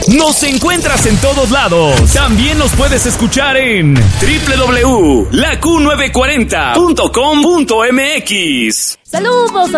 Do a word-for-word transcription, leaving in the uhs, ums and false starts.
Nos encuentras en todos lados. También nos puedes escuchar en doble u doble u doble u punto la q novecientos cuarenta punto com punto m x. Saludos